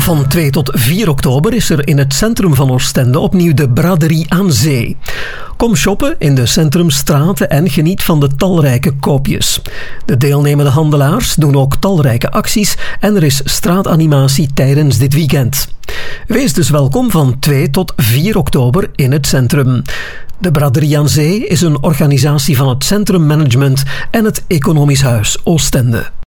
Van 2 tot 4 oktober is er in het centrum van Oostende opnieuw de Braderie aan Zee. Kom shoppen in de centrumstraten en geniet van de talrijke koopjes. De deelnemende handelaars doen ook talrijke acties en er is straatanimatie tijdens dit weekend. Wees dus welkom van 2 tot 4 oktober in het centrum. De Braderie aan Zee is een organisatie van het Centrummanagement en het Economisch Huis Oostende.